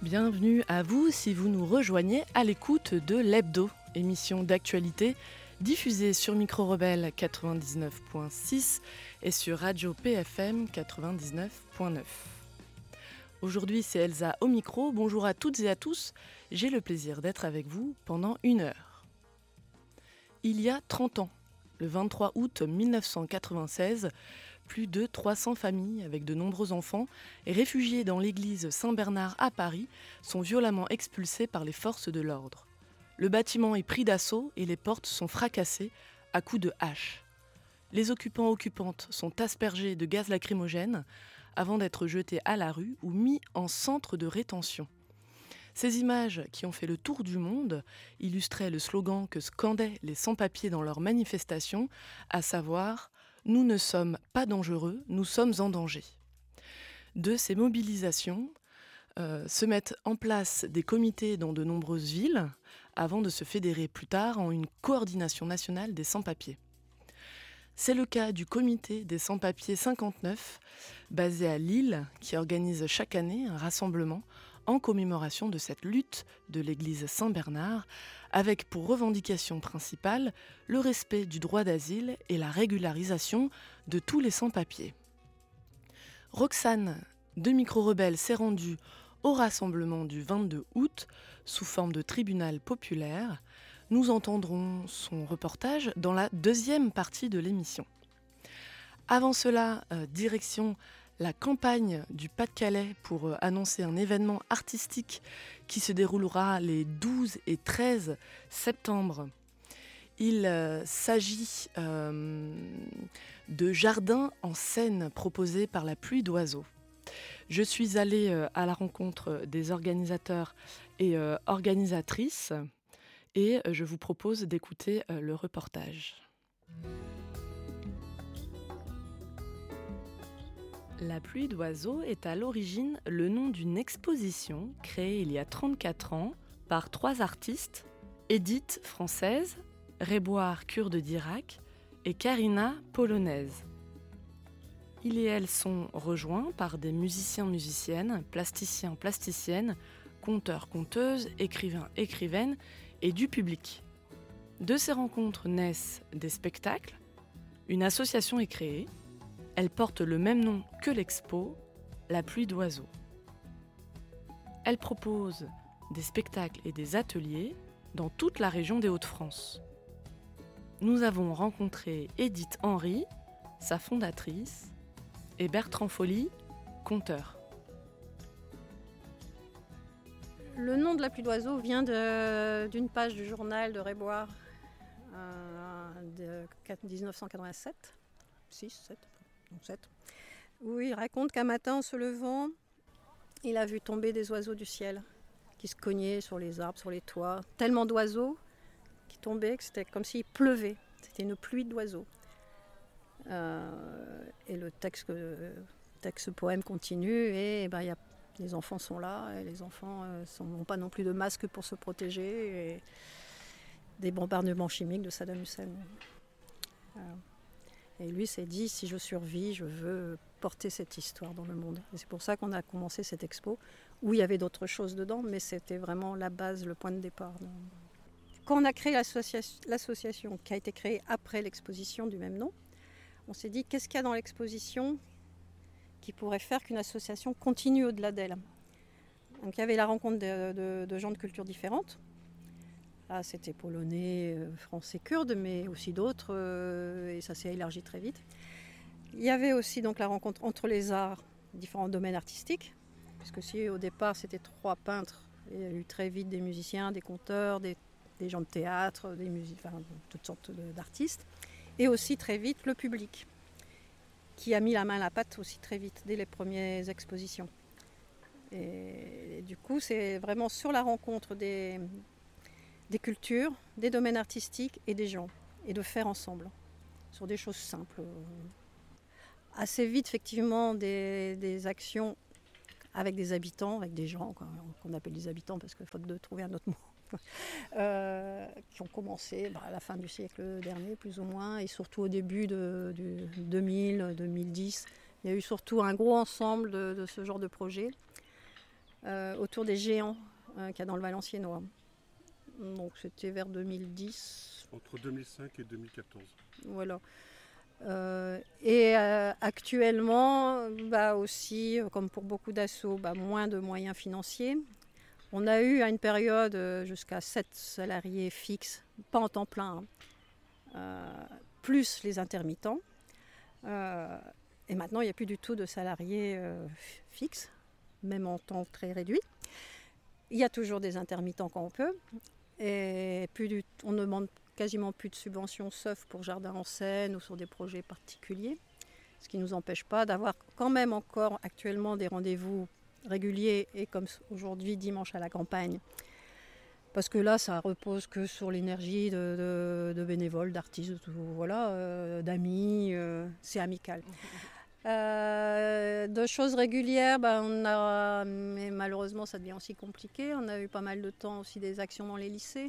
Bienvenue à vous si vous nous rejoignez à l'écoute de l'Hebdo, émission d'actualité diffusée sur Micro Rebelle 99.6 et sur Radio PFM 99.9. Aujourd'hui, c'est Elsa au micro. Bonjour à toutes et à tous. J'ai le plaisir d'être avec vous pendant 1 heure. Il y a 30 ans, le 23 août 1996, plus de 300 familles avec de nombreux enfants et réfugiés dans l'église Saint-Bernard à Paris sont violemment expulsés par les forces de l'ordre. Le bâtiment est pris d'assaut et les portes sont fracassées à coups de hache. Les occupants-occupantes sont aspergés de gaz lacrymogène avant d'être jetés à la rue ou mis en centre de rétention. Ces images, qui ont fait le tour du monde, illustraient le slogan que scandaient les sans-papiers dans leurs manifestations, à savoir « Nous ne sommes pas dangereux, nous sommes en danger ». De ces mobilisations se mettent en place des comités dans de nombreuses villes, avant de se fédérer plus tard en une coordination nationale des sans-papiers. C'est le cas du comité des sans-papiers 59, basé à Lille, qui organise chaque année un rassemblement en commémoration de cette lutte de l'église Saint-Bernard, avec pour revendication principale le respect du droit d'asile et la régularisation de tous les sans-papiers. Roxane de Micro Rebelle s'est rendue au rassemblement du 22 août sous forme de tribunal populaire. Nous entendrons son reportage dans la deuxième partie de l'émission. Avant cela, direction la campagne du Pas-de-Calais pour annoncer un événement artistique qui se déroulera les 12 et 13 septembre. Il s'agit de jardins en scène proposés par la pluie d'oiseaux. Je suis allée à la rencontre des organisateurs et organisatrices et je vous propose d'écouter le reportage. La pluie d'oiseaux est à l'origine le nom d'une exposition créée il y a 34 ans par 3 artistes, Edith française, Réboire kurde d'Irak et Karina polonaise. Ils et elles sont rejoints par des musiciens-musiciennes, plasticiens-plasticiennes, conteurs-conteuses, écrivains-écrivaines et du public. De ces rencontres naissent des spectacles, une association est créée, elle porte le même nom que l'expo, La pluie d'oiseaux. Elle propose des spectacles et des ateliers dans toute la région des Hauts-de-France. Nous avons rencontré Edith Henry, sa fondatrice, et Bertrand Folly, conteur. Le nom de La pluie d'oiseaux vient d'une page du journal de Réboire de 1987, 7, où il raconte qu'un matin en se levant, il a vu tomber des oiseaux du ciel qui se cognaient sur les arbres, sur les toits. Tellement d'oiseaux qui tombaient que c'était comme s'il pleuvait. C'était une pluie d'oiseaux. Et le texte poème continue et les enfants sont là et les enfants n'ont pas non plus de masque pour se protéger et des bombardements chimiques de Saddam Hussein. Et lui s'est dit, si je survis, je veux porter cette histoire dans le monde. Et c'est pour ça qu'on a commencé cette expo, où il y avait d'autres choses dedans, mais c'était vraiment la base, le point de départ. Quand on a créé l'association qui a été créée après l'exposition du même nom, on s'est dit, qu'est-ce qu'il y a dans l'exposition qui pourrait faire qu'une association continue au-delà d'elle. Donc il y avait la rencontre de gens de cultures différentes. Là, c'était polonais, français, kurde, mais aussi d'autres, et ça s'est élargi très vite. Il y avait aussi donc la rencontre entre les arts, différents domaines artistiques, puisque si au départ c'était 3 peintres, il y a eu très vite des musiciens, des conteurs, des gens de théâtre, toutes sortes d'artistes, et aussi très vite le public, qui a mis la main à la pâte aussi très vite, dès les premières expositions. Et du coup, c'est vraiment sur la rencontre des cultures, des domaines artistiques et des gens, et de faire ensemble, sur des choses simples. Assez vite, effectivement, des actions avec des habitants, avec des gens, qu'on appelle des habitants, parce que faute de trouver un autre mot, qui ont commencé à la fin du siècle dernier, plus ou moins, et surtout au début du 2000, 2010. Il y a eu surtout un gros ensemble de ce genre de projet. autour des géants qu'il y a dans le Valenciennois. Donc c'était vers 2010. Entre 2005 et 2014. Voilà. Et actuellement, aussi, comme pour beaucoup d'assauts, moins de moyens financiers. On a eu à une période jusqu'à 7 salariés fixes, pas en temps plein, plus les intermittents. Et maintenant, il n'y a plus du tout de salariés fixes, même en temps très réduit. Il y a toujours des intermittents quand on peut. Et on ne demande quasiment plus de subventions, sauf pour jardin en scène ou sur des projets particuliers. Ce qui ne nous empêche pas d'avoir quand même encore actuellement des rendez-vous réguliers et comme aujourd'hui, dimanche à la campagne. Parce que là, ça repose que sur l'énergie de bénévoles, d'artistes, d'amis, c'est amical. De choses régulières, mais malheureusement ça devient aussi compliqué. On a eu pas mal de temps aussi des actions dans les lycées.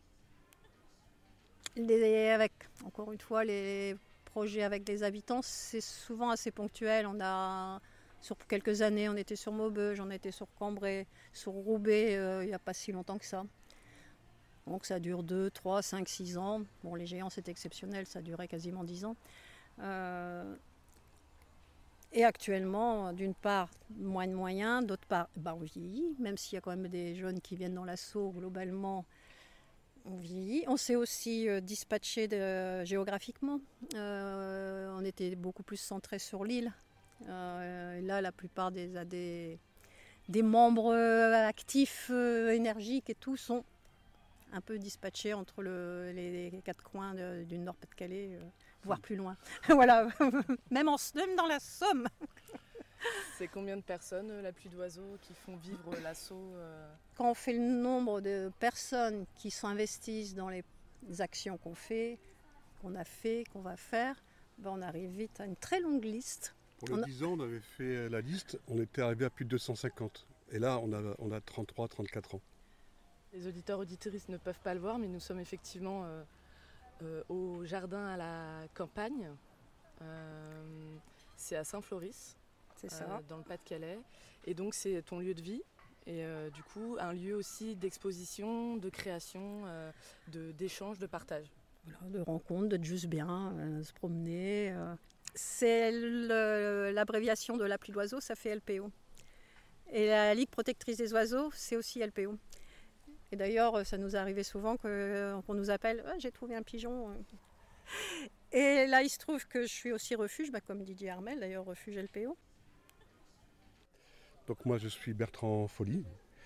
Encore une fois, les projets avec des habitants, c'est souvent assez ponctuel. Sur quelques années, on était sur Maubeuge, on était sur Cambrai, sur Roubaix, il n'y a pas si longtemps que ça. Donc ça dure 2, 3, 5, 6 ans. Bon, les géants, c'est exceptionnel, ça durait quasiment 10 ans. Et actuellement, d'une part, moins de moyens, d'autre part, on vieillit, même s'il y a quand même des jeunes qui viennent dans l'assaut, globalement, on vieillit. On s'est aussi dispatché géographiquement. On était beaucoup plus centré sur l'île. Là, la plupart des membres actifs, énergiques et tout sont un peu dispatchés entre les 4 coins du Nord-Pas-de-Calais, voire plus loin. Voilà, même dans la Somme. C'est combien de personnes, la pluie d'oiseaux, qui font vivre l'assaut Quand on fait le nombre de personnes qui s'investissent dans les actions qu'on fait, qu'on a fait, qu'on va faire, on arrive vite à une très longue liste. Pour les 10 ans, on avait fait la liste, on était arrivé à plus de 250. Et là, on a 33, 34 ans. Les auditeurs auditrices ne peuvent pas le voir, mais nous sommes effectivement au jardin à la campagne. C'est à Saint-Floris, c'est ça. dans le Pas-de-Calais. Et donc c'est ton lieu de vie. Et du coup, un lieu aussi d'exposition, de création, d'échange, de partage. Voilà, de rencontres, d'être juste bien, se promener. C'est l'abréviation de la pluie d'oiseaux, ça fait LPO. Et la Ligue protectrice des oiseaux, c'est aussi LPO. Et d'ailleurs, ça nous est arrivé souvent qu'on nous appelle « j'ai trouvé un pigeon ». Et là, il se trouve que je suis aussi refuge, comme Didier Armel, d'ailleurs, refuge LPO. Donc moi, je suis Bertrand Folly.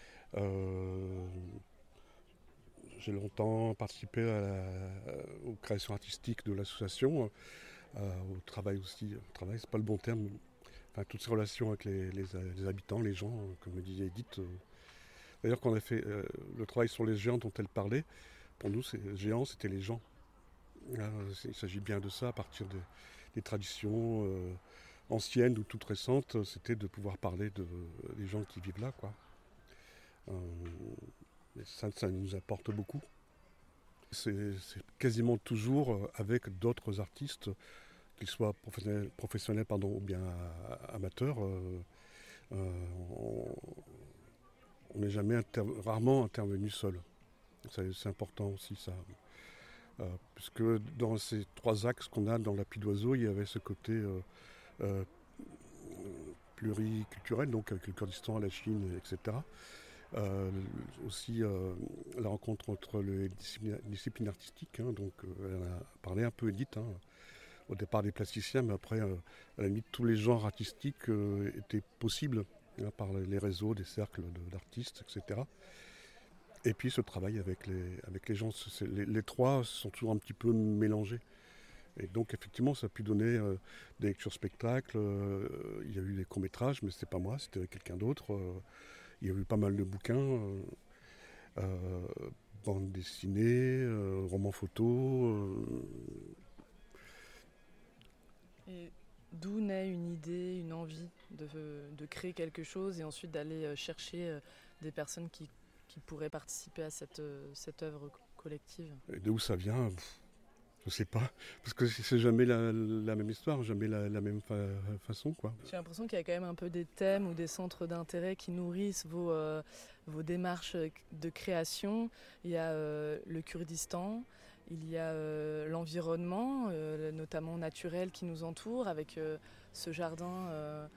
J'ai longtemps participé aux créations artistiques de l'association, au travail aussi. Travail, c'est pas le bon terme. Enfin, toutes ces relations avec les habitants, les gens, comme le disait Edith. D'ailleurs, quand on a fait le travail sur les géants dont elle parlait, pour nous, les géants, c'était les gens. Il s'agit bien de ça, à partir des traditions anciennes ou toutes récentes, c'était de pouvoir parler des gens qui vivent là, quoi. Et ça nous apporte beaucoup. C'est quasiment toujours avec d'autres artistes, qu'ils soient professionnels ou bien amateurs. On n'est jamais rarement intervenu seul. C'est important aussi ça. Puisque dans ces 3 axes qu'on a dans la pluie d'oiseaux, il y avait ce côté pluriculturel, donc avec le Kurdistan, la Chine, etc. Aussi la rencontre entre les disciplines artistiques, donc elle a parlé un peu Edith, au départ des plasticiens, mais après, à la limite, tous les genres artistiques étaient possibles par les réseaux, des cercles d'artistes, etc. Et puis ce travail avec les gens, les 3 sont toujours un petit peu mélangés. Et donc effectivement, ça a pu donner des lectures spectacles, il y a eu des courts-métrages, mais c'était pas moi, c'était quelqu'un d'autre. Il y a eu pas mal de bouquins, bandes dessinées, romans photos. Et d'où naît une idée, une envie de créer quelque chose et ensuite d'aller chercher des personnes qui pourraient participer à cette œuvre collective? Et d'où ça vient? Je sais pas, parce que c'est jamais la même histoire, jamais la même façon, quoi. J'ai l'impression qu'il y a quand même un peu des thèmes ou des centres d'intérêt qui nourrissent vos démarches de création. Il y a le Kurdistan, il y a l'environnement, notamment naturel qui nous entoure, avec ce jardin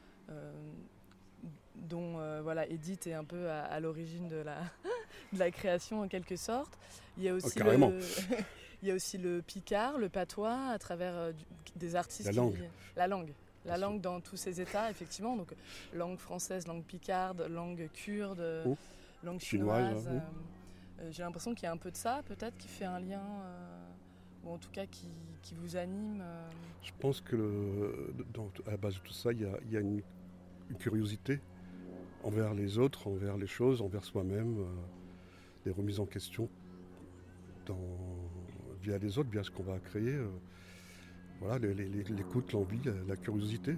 dont Edith est un peu à l'origine de la création en quelque sorte. Il y a aussi carrément. Il y a aussi le picard, le patois, à travers des artistes. La langue. La langue dans tous ses états, effectivement. Donc, langue française, langue picarde, langue kurde, langue chinoise. J'ai l'impression qu'il y a un peu de ça, peut-être, qui fait un lien, ou en tout cas qui vous anime. Je pense que à la base de tout ça, il y a une curiosité envers les autres, envers les choses, envers soi-même, des remises en question via les autres, via ce qu'on va créer. L'écoute, l'envie, la curiosité.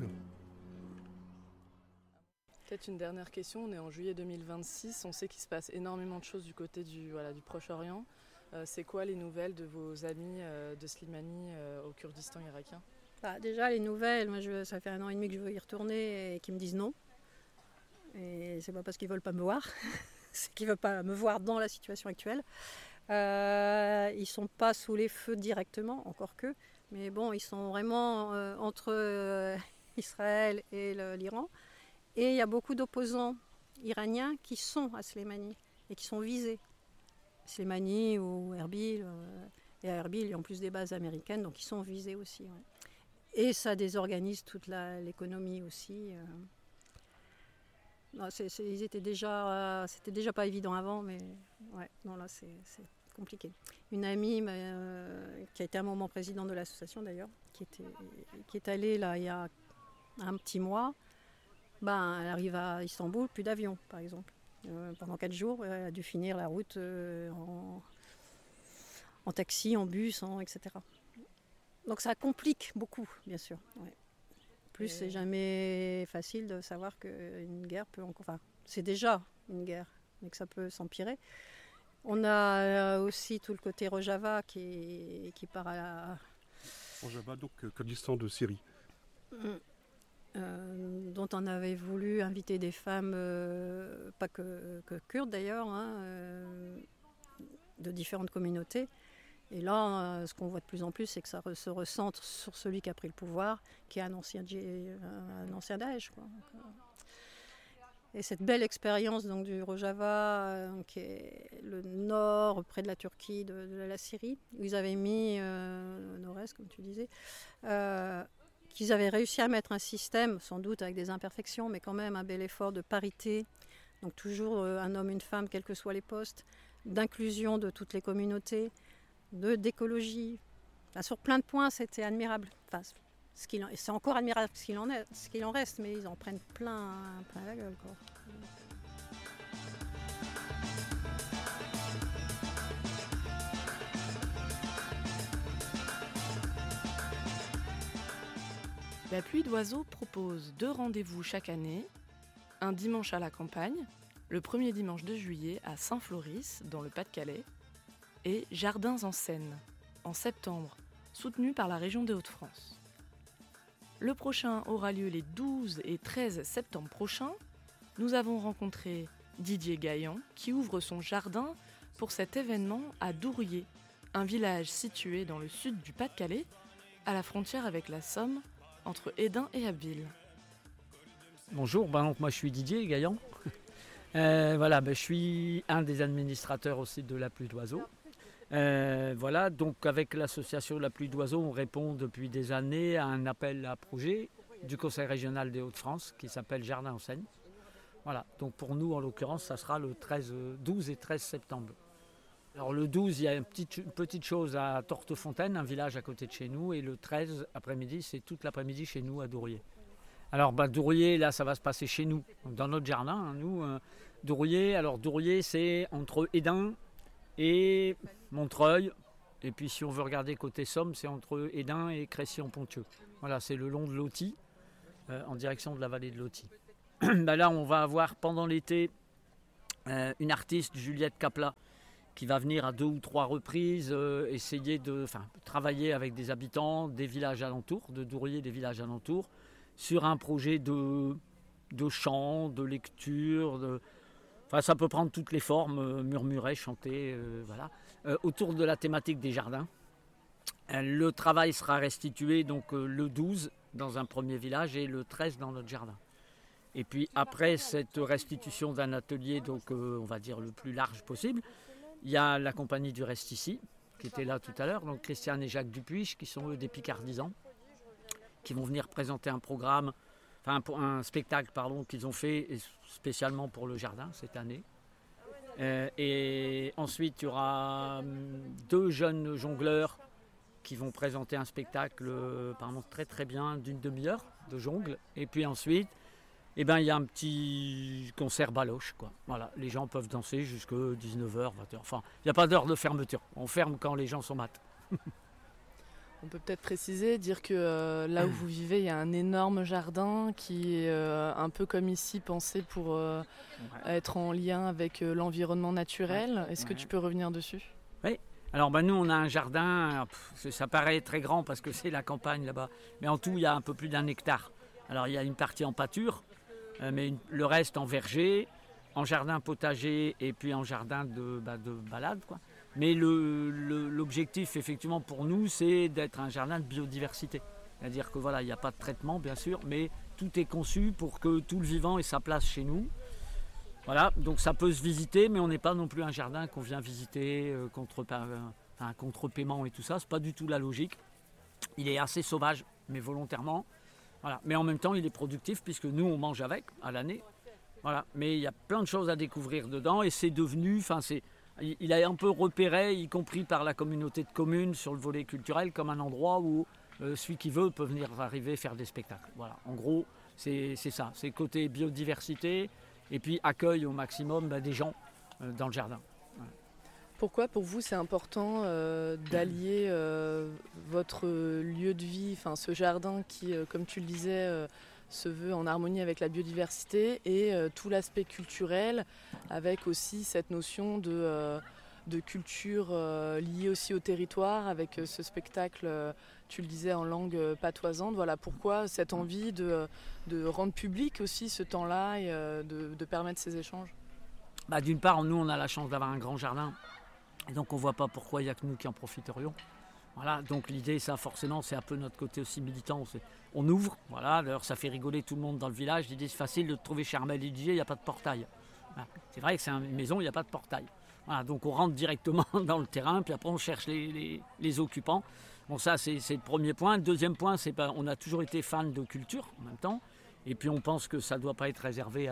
Peut-être une dernière question, on est en juillet 2026, on sait qu'il se passe énormément de choses du côté du Proche-Orient. C'est quoi les nouvelles de vos amis de Slimani au Kurdistan irakien ? Déjà les nouvelles, moi ça fait 1 an et demi que je veux y retourner et qu'ils me disent non. Et c'est pas parce qu'ils veulent pas me voir, c'est qu'ils veulent pas me voir dans la situation actuelle. Ils sont pas sous les feux directement, encore que, mais bon, ils sont vraiment entre Israël et l'Iran. Et il y a beaucoup d'opposants iraniens qui sont à Slimani et qui sont visés. Slimani ou Erbil, et à Erbil, il y a en plus des bases américaines, donc ils sont visés aussi. Ouais. Et ça désorganise toute l'économie aussi. Non, c'était déjà pas évident avant, mais ouais, non, là c'est compliqué. Une amie qui a été un moment présidente de l'association d'ailleurs, qui est allée là il y a un petit mois, elle arrive à Istanbul, plus d'avion par exemple. Pendant 4 jours, elle a dû finir la route en taxi, en bus, etc. Donc ça complique beaucoup, bien sûr. Ouais. Plus, c'est jamais facile de savoir qu'une guerre peut encore... Enfin, c'est déjà une guerre, mais que ça peut s'empirer. On a aussi tout le côté Rojava qui part à la... Rojava, donc Kurdistan de Syrie. Dont on avait voulu inviter des femmes, pas que kurdes d'ailleurs, de différentes communautés. Et là, ce qu'on voit de plus en plus, c'est que ça se recentre sur celui qui a pris le pouvoir, qui est un ancien Daesh, quoi. Et cette belle expérience donc, du Rojava, qui est le nord, près de la Turquie, de la Syrie, où ils avaient mis, nord-est, comme tu disais, qu'ils avaient réussi à mettre un système, sans doute avec des imperfections, mais quand même un bel effort de parité, donc toujours un homme, une femme, quels que soient les postes, d'inclusion de toutes les communautés, d'écologie. Enfin, sur plein de points, c'était admirable. Enfin, c'est encore admirable ce qu'il en reste, mais ils en prennent plein la gueule, quoi. La Pluie d'Oiseaux propose 2 rendez-vous chaque année, un dimanche à la campagne, le premier dimanche de juillet à Saint-Floris, dans le Pas-de-Calais, et Jardins en Seine, en septembre, soutenu par la région des Hauts-de-France. Le prochain aura lieu les 12 et 13 septembre prochains. Nous avons rencontré Didier Gaillan, qui ouvre son jardin pour cet événement à Douriez, un village situé dans le sud du Pas-de-Calais, à la frontière avec la Somme, entre Hesdin et Abbeville. Bonjour, donc moi je suis Didier Gaillan. Je suis un des administrateurs aussi de La Pluie d'Oiseaux. Donc avec l'association La Pluie d'Oiseaux, on répond depuis des années à un appel à projet du Conseil régional des Hauts-de-France qui s'appelle Jardins en Seine. Voilà, donc pour nous en l'occurrence, ça sera le 12 et 13 septembre. Alors le 12, il y a une petite chose à Tortefontaine, un village à côté de chez nous, et le 13 après-midi, c'est toute l'après-midi chez nous à Douriez. Alors Douriez, là ça va se passer chez nous, dans notre jardin, Douriez, c'est entre Hesdin et Montreuil, et puis si on veut regarder côté Somme, c'est entre Hesdin et Crécy-en-Ponthieu. Voilà, c'est le long de l'Authie, en direction de la vallée de l'Authie. Là on va avoir pendant l'été une artiste, Juliette Capla, qui va venir à 2 ou 3 reprises essayer de travailler avec des habitants des villages alentours, de Douriez, des villages alentours, sur un projet de chant, de lecture, ça peut prendre toutes les formes, murmurer, chanter, autour de la thématique des jardins. Le travail sera restitué donc le 12 dans un premier village et le 13 dans notre jardin. Et puis après cette restitution d'un atelier, donc on va dire le plus large possible, il y a la compagnie du Reste ici, qui était là tout à l'heure, donc Christiane et Jacques Dupuis, qui sont eux des Picardisans, qui vont venir présenter un programme, un spectacle qu'ils ont fait spécialement pour le jardin cette année. Et ensuite il y aura 2 jeunes jongleurs qui vont présenter un spectacle apparemment très très bien d'une demi-heure de jongle. Et puis ensuite, il y a un petit concert baloche, quoi. Voilà, les gens peuvent danser jusqu'à 19h, 20h. Enfin, il n'y a pas d'heure de fermeture. On ferme quand les gens sont mat. On peut peut-être préciser, dire que là où vous vivez, il y a un énorme jardin qui est un peu comme ici, pensé pour être en lien avec l'environnement naturel. Est-ce que tu peux revenir dessus ? Oui. Alors nous, on a un jardin, ça paraît très grand parce que c'est la campagne là-bas. Mais en tout, il y a un peu plus d'1 hectare. Alors il y a une partie en pâture, mais le reste en verger, en jardin potager et puis en jardin de balade, quoi. Mais l'objectif, effectivement, pour nous, c'est d'être un jardin de biodiversité. C'est-à-dire que il n'y a pas de traitement, bien sûr, mais tout est conçu pour que tout le vivant ait sa place chez nous. Voilà, donc ça peut se visiter, mais on n'est pas non plus un jardin qu'on vient visiter contre paiement et tout ça. C'est pas du tout la logique. Il est assez sauvage, mais volontairement. Voilà. Mais en même temps, il est productif puisque nous, on mange avec à l'année. Voilà. Mais il y a plein de choses à découvrir dedans et c'est devenu, il a un peu repéré, y compris par la communauté de communes sur le volet culturel, comme un endroit où celui qui veut peut venir arriver faire des spectacles. Voilà. En gros, c'est ça. C'est côté biodiversité et puis accueil au maximum des gens dans le jardin. Voilà. Pourquoi pour vous c'est important d'allier votre lieu de vie, ce jardin qui, comme tu le disais, se veut en harmonie avec la biodiversité et tout l'aspect culturel avec aussi cette notion de culture liée aussi au territoire avec ce spectacle, tu le disais, en langue patoisante. Voilà pourquoi cette envie de rendre public aussi ce temps-là et de permettre ces échanges. D'une part, nous on a la chance d'avoir un grand jardin. Et donc on ne voit pas pourquoi il n'y a que nous qui en profiterions. Voilà, donc l'idée, ça forcément, c'est un peu notre côté aussi militant. On ouvre, voilà, d'ailleurs ça fait rigoler tout le monde dans le village. L'idée, c'est facile de trouver chez Armel et Didier, il n'y a pas de portail. Voilà. C'est vrai que c'est une maison, il n'y a pas de portail. Voilà, donc on rentre directement dans le terrain, puis après on cherche les occupants. Bon, ça c'est le premier point. Le deuxième point, c'est qu'on a toujours été fans de culture en même temps. Et puis on pense que ça ne doit pas être réservé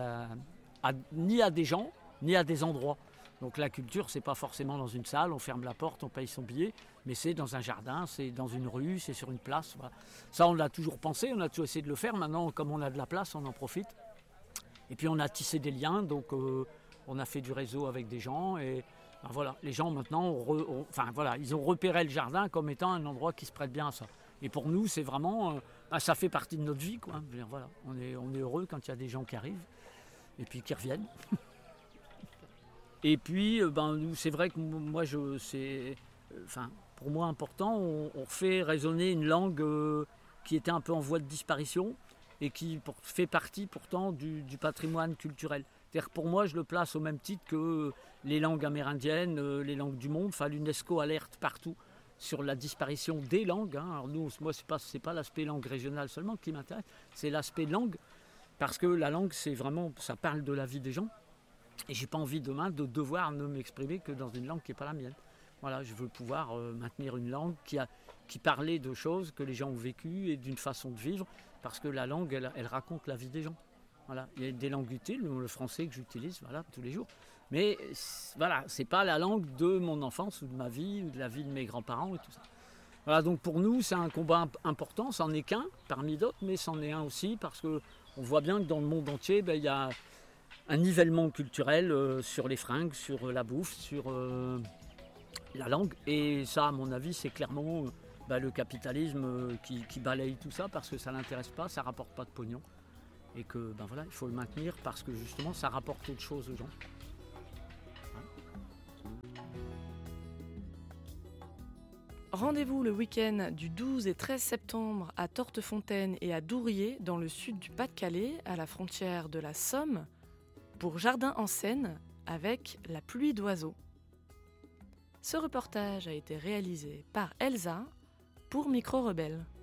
ni à des gens, ni à des endroits. Donc la culture, c'est pas forcément dans une salle, on ferme la porte, on paye son billet, mais c'est dans un jardin, c'est dans une rue, c'est sur une place. Voilà. Ça, on l'a toujours pensé, on a toujours essayé de le faire. Maintenant, comme on a de la place, on en profite. Et puis on a tissé des liens, donc on a fait du réseau avec des gens. Et voilà, les gens maintenant, ils ont repéré le jardin comme étant un endroit qui se prête bien à ça. Et pour nous, c'est vraiment, ça fait partie de notre vie, quoi. Je veux dire, voilà, on est heureux quand il y a des gens qui arrivent et puis qui reviennent. Et puis, c'est vrai que moi, pour moi important, on fait résonner une langue qui était un peu en voie de disparition et qui fait partie pourtant du patrimoine culturel. C'est-à-dire pour moi, je le place au même titre que les langues amérindiennes, les langues du monde. L'UNESCO alerte partout sur la disparition des langues. Alors nous, moi, c'est pas l'aspect langue régionale seulement qui m'intéresse, c'est l'aspect langue, parce que la langue, c'est vraiment, ça parle de la vie des gens. Et j'ai pas envie demain de devoir ne m'exprimer que dans une langue qui n'est pas la mienne. Voilà, je veux pouvoir maintenir une langue qui parlait de choses que les gens ont vécues et d'une façon de vivre, parce que la langue, elle raconte la vie des gens. Voilà, il y a des langues utiles, le français que j'utilise tous les jours. Mais voilà, c'est pas la langue de mon enfance ou de ma vie ou de la vie de mes grands-parents et tout ça. Voilà, donc pour nous, c'est un combat important. C'en est qu'un parmi d'autres, mais c'en est un aussi parce qu'on voit bien que dans le monde entier, il y a un nivellement culturel sur les fringues, sur la bouffe, sur la langue. Et ça, à mon avis, c'est clairement le capitalisme qui balaye tout ça parce que ça ne l'intéresse pas, ça ne rapporte pas de pognon. Et que il faut le maintenir parce que justement, ça rapporte autre chose aux gens. Voilà. Rendez-vous le week-end du 12 et 13 septembre à Tortefontaine et à Douriez, dans le sud du Pas-de-Calais, à la frontière de la Somme, pour Jardin en scène avec La pluie d'oiseaux. Ce reportage a été réalisé par Elsa pour Micro Rebelle.